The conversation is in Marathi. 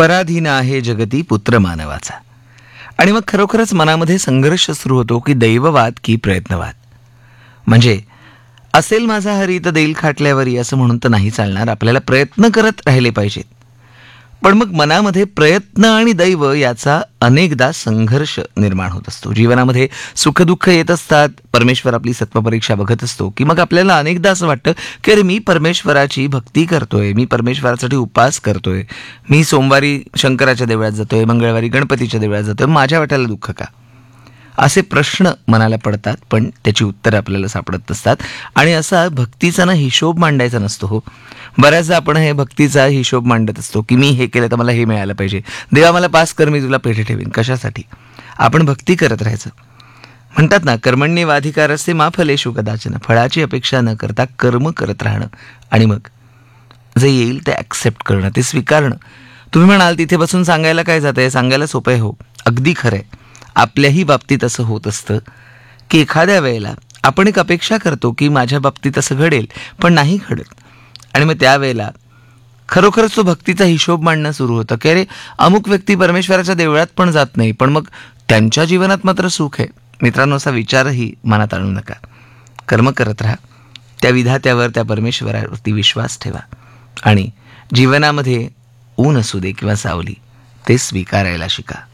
पराधीन आहे जगती पुत्र मानवाचा. आणि मग खरोखरच मनामध्ये संघर्ष सुरू होतो की दैववाद की प्रयत्नवाद. म्हणजे असेल माझा हरी तर देईल खाटल्यावरी असं म्हणून तर नाही चालणार. आपल्याला प्रयत्न करत राहिले पाहिजेत. पण मग मनामध्ये प्रयत्न आणि दैव याचा अनेकदा संघर्ष निर्माण होत असतो. जीवनामध्ये सुखदुःख येत असतात. परमेश्वर आपली सत्वपरीक्षा बघत असतो की मग आपल्याला अनेकदा असं वाटतं की अरे मी परमेश्वराची भक्ती करतोय, मी परमेश्वरासाठी उपवास करतोय, मी सोमवारी शंकराच्या देवळात जातोय, मंगळवारी गणपतीच्या देवळात जातोय, माझ्या वाट्याला दुःख का? असे प्रश्न मनाला पडतात, पण त्याची उत्तरं आपल्याला सापडत नसतात. आणि असा भक्तीचा ना हिशोब मांडायचा नसतो हो. बऱ्याचदा आपण हे भक्तीचा हिशोब मांडत असतो की मी हे केलं तर मला हे मिळालं पाहिजे, देवा मला पास कर, मी तुला पेढे ठेवीन. कशासाठी? आपण भक्ती करत राहायचं. म्हणतात ना, कर्मण्येवाधिकारस्ते मा फलेषु कदाचन, फळाची अपेक्षा न करता कर्म करत राहणं आणि मग जे येईल ते ॲक्सेप्ट करणं, ते स्वीकारणं. तुम्ही म्हणाल तिथे बसून सांगायला काय जातंय? सांगायला सोपं आहे हो, अगदी खरं आहे. आपल्याही बाबतीत असं होत असतं की एखाद्या वेळेला आपण एक अपेक्षा करतो की माझ्या बाबतीत असं घडेल, पण नाही घडत. आणि मग त्यावेळेला खरोखरच तो भक्तीचा हिशोब मांडणं सुरू होतं की अरे अमुक व्यक्ती परमेश्वराच्या देवळात पण जात नाही, पण मग त्यांच्या जीवनात मात्र सुख आहे. मित्रांनो, असा विचारही मनात आणू नका. कर्म करत राहा, त्या विधात्यावर, त्या परमेश्वरावरती विश्वास ठेवा आणि जीवनामध्ये ऊन असू दे किंवा सावली, ते स्वीकारायला शिका.